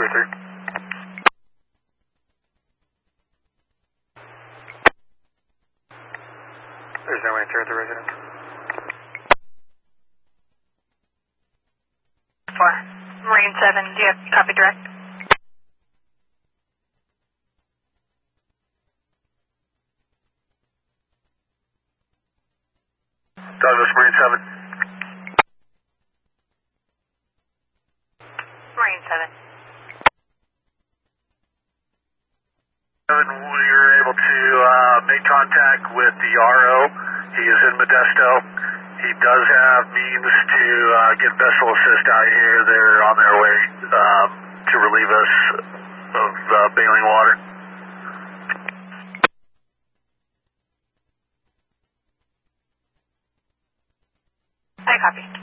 283. There's no answer at the residence. 4. Marine 7, do you have copy direct? Douglas, Marine 7. Marine 7. 7, we were able to make contact with the RO. He is in Modesto. He does have means to get vessel assist out here. They're on their way to relieve us of bailing water. I copy.